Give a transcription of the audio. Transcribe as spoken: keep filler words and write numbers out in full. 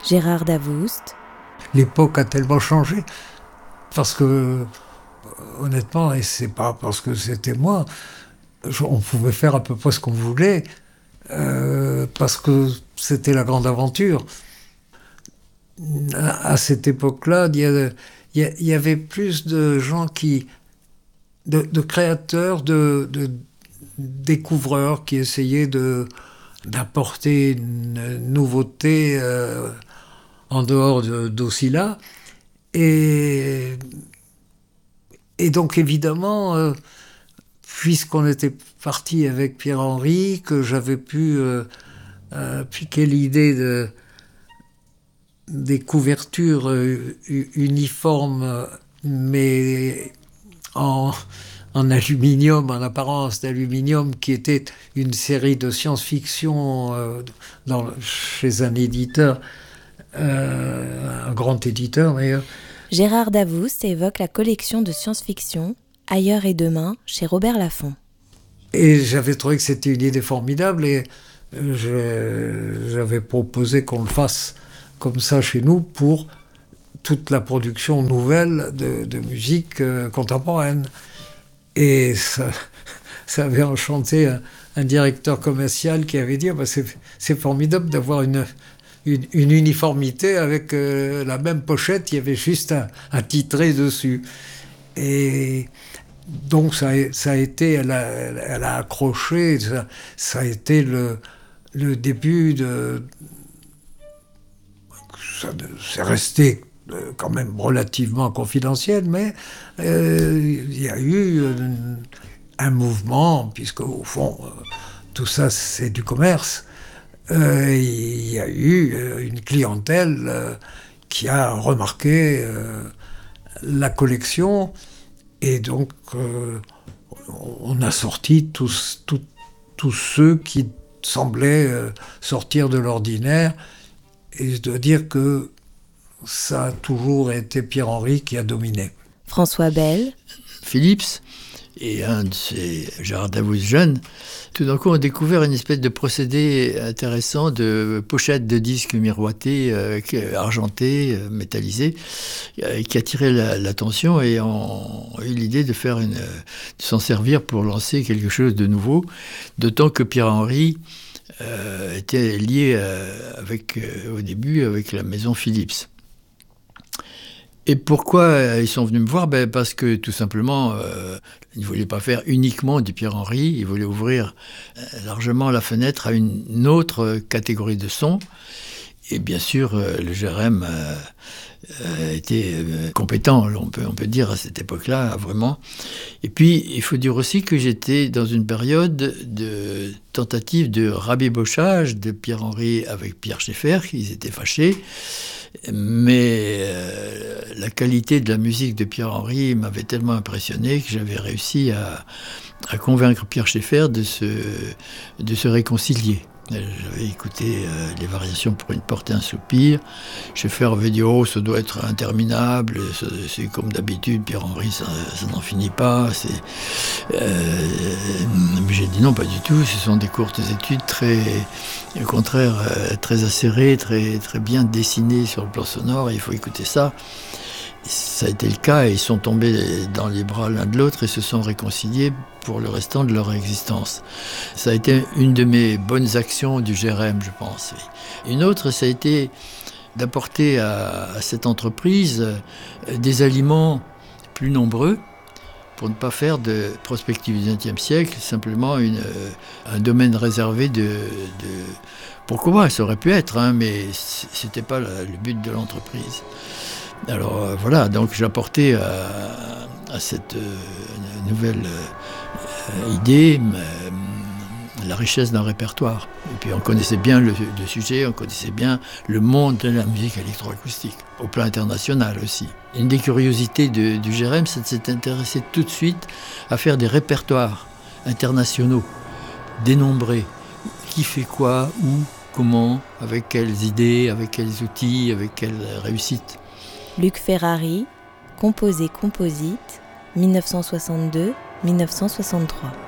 Gérard Davoust. L'époque a tellement changé, parce que, honnêtement, et c'est pas parce que c'était moi, on pouvait faire à peu près ce qu'on voulait, euh, parce que c'était la grande aventure. À, à cette époque-là, il y, a, il, y a, il y avait plus de gens qui... de, de créateurs, de, de découvreurs qui essayaient de, d'apporter une nouveauté euh, en dehors de, d'Ocilla. Et, et donc évidemment, euh, puisqu'on était parti avec Pierre-Henri, que j'avais pu euh, euh, piquer l'idée de, des couvertures euh, uniformes, mais en, en aluminium, en apparence d'aluminium, qui était une série de science-fiction euh, dans, chez un éditeur, euh, un grand éditeur d'ailleurs. Gérard Davoust évoque la collection de science-fiction Ailleurs et Demain chez Robert Laffont. Et j'avais trouvé que c'était une idée formidable et je, j'avais proposé qu'on le fasse comme ça chez nous pour toute la production nouvelle de, de musique euh, contemporaine. Et ça, ça avait enchanté un, un directeur commercial qui avait dit bah, c'est, c'est formidable d'avoir une, une, une uniformité avec euh, la même pochette, il y avait juste un, un titré dessus. Et donc ça, ça a été, elle a, elle a accroché, ça, ça a été le, le début de... Ça, c'est resté quand même relativement confidentiel, mais euh, il y a eu un, un mouvement, puisque au fond, euh, tout ça c'est du commerce. Euh, il y a eu une clientèle euh, qui a remarqué euh, la collection, et donc euh, on a sorti tous, tous, tous ceux qui semblaient euh, sortir de l'ordinaire, et je dois dire que ça a toujours été Pierre-Henri qui a dominé. François Bell. Philips et un de ces Gérard Davoust jeunes, tout d'un coup ont découvert une espèce de procédé intéressant de pochette de disques miroités, euh, argentés, euh, métallisés, euh, qui attirait la, l'attention et ont eu l'idée de faire une, de s'en servir pour lancer quelque chose de nouveau, d'autant que Pierre-Henri euh, était lié euh, avec, euh, au début avec la maison Philips. Et pourquoi ils sont venus me voir ? Ben parce que tout simplement, euh, ils ne voulaient pas faire uniquement du Pierre-Henri, ils voulaient ouvrir euh, largement la fenêtre à une autre catégorie de sons. Et bien sûr, euh, le G R M euh, euh, était euh, compétent, on peut, on peut dire à cette époque-là, vraiment. Et puis, il faut dire aussi que j'étais dans une période de tentative de rabibochage de Pierre-Henri avec Pierre Schaeffer, ils étaient fâchés. Mais euh, la qualité de la musique de Pierre-Henri m'avait tellement impressionné que j'avais réussi à, à convaincre Pierre Schaeffer de se, de se réconcilier. J'avais écouté euh, les variations pour une porte et un soupir. Schaeffer avait dit « Oh, ça doit être interminable, c'est, c'est comme d'habitude, Pierre-Henri, ça, ça n'en finit pas. » euh, Mais j'ai dit « Non, pas du tout, ce sont des courtes études très, au contraire, euh, très acérées, très, très bien dessinées sur le plan sonore, et il faut écouter ça. » Ça a été le cas et ils sont tombés dans les bras l'un de l'autre et se sont réconciliés pour le restant de leur existence. Ça a été une de mes bonnes actions du G R M, je pense. Une autre, ça a été d'apporter à, à cette entreprise des aliments plus nombreux pour ne pas faire de prospective du vingtième siècle, simplement une, un domaine réservé de... de pourquoi pas, ça aurait pu être, hein, mais c'était pas le, le but de l'entreprise. Alors euh, voilà, donc j'apportais à, à cette euh, nouvelle euh, idée euh, la richesse d'un répertoire. Et puis on connaissait bien le, le sujet, on connaissait bien le monde de la musique électroacoustique, au plan international aussi. Une des curiosités de, du G R M, c'est de s'être intéressé tout de suite à faire des répertoires internationaux, dénombrés. Qui fait quoi, où, comment, avec quelles idées, avec quels outils, avec quelle réussite. Luc Ferrari, Composé Composite, dix-neuf cent soixante-deux à dix-neuf cent soixante-trois.